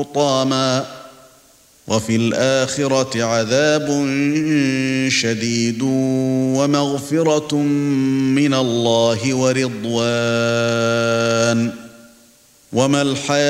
حطاما وفي الآخرة عذاب شديد ومغفرة من الله ورضوان وما الحياة